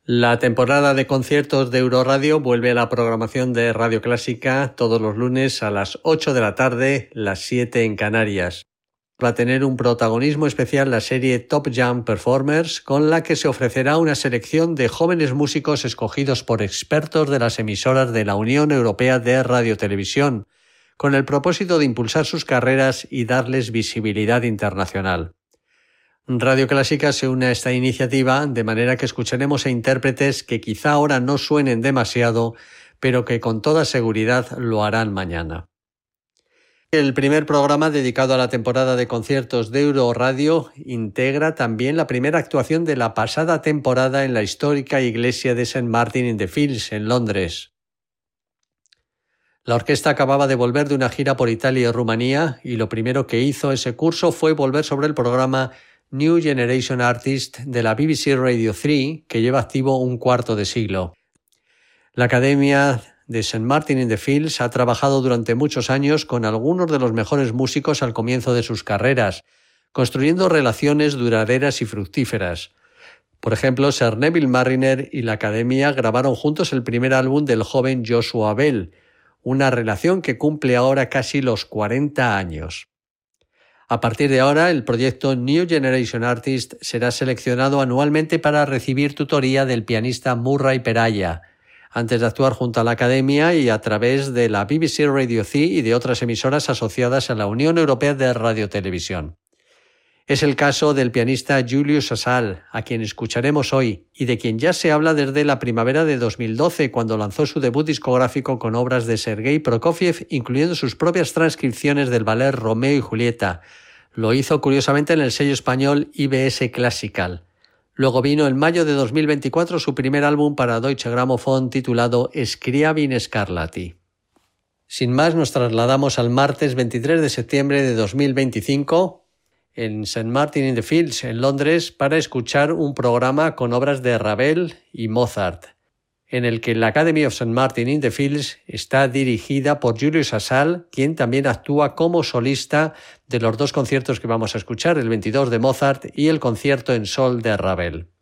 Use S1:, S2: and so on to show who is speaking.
S1: La temporada de conciertos de Euroradio vuelve a la programación de Radio Clásica todos los lunes a las 8 de la tarde, las 7 en Canarias. Va a tener un protagonismo especial la serie Top Jam Performers, con la que se ofrecerá una selección de jóvenes músicos escogidos por expertos de las emisoras de la Unión Europea de Radiotelevisión, con el propósito de impulsar sus carreras y darles visibilidad internacional. Radio Clásica se une a esta iniciativa de manera que escucharemos a intérpretes que quizá ahora no suenen demasiado, pero que con toda seguridad lo harán mañana. El primer programa dedicado a la temporada de conciertos de Euroradio integra también la primera actuación de la pasada temporada en la histórica iglesia de St. Martin-in-the-Fields, en Londres. La orquesta acababa de volver de una gira por Italia y Rumanía y lo primero que hizo ese curso fue volver sobre el programa New Generation Artist de la BBC Radio 3, que lleva activo un cuarto de siglo. La Academia de St. Martin-in-the-Fields ha trabajado durante muchos años con algunos de los mejores músicos al comienzo de sus carreras, construyendo relaciones duraderas y fructíferas. Por ejemplo, Sir Neville Marriner y la Academia grabaron juntos el primer álbum del joven Joshua Bell, una relación que cumple ahora casi los 40 años. A partir de ahora, el proyecto New Generation Artist será seleccionado anualmente para recibir tutoría del pianista Murray Peraya, antes de actuar junto a la Academia y a través de la BBC Radio 3 y de otras emisoras asociadas a la Unión Europea de Radiotelevisión. Es el caso del pianista Julius Asal, a quien escucharemos hoy, y de quien ya se habla desde la primavera de 2012, cuando lanzó su debut discográfico con obras de Sergei Prokofiev, incluyendo sus propias transcripciones del ballet Romeo y Julieta. Lo hizo curiosamente en el sello español IBS Classical. Luego vino en mayo de 2024 su primer álbum para Deutsche Grammophon titulado Scriabin Scarlatti. Sin más, nos trasladamos al martes 23 de septiembre de 2025 en St. Martin-in-the-Fields, en Londres, para escuchar un programa con obras de Ravel y Mozart, en el que la Academy of St. Martin-in-the-Fields está dirigida por Julius Asal, quien también actúa como solista de los dos conciertos que vamos a escuchar, el 22 de Mozart y el concierto en sol de Ravel.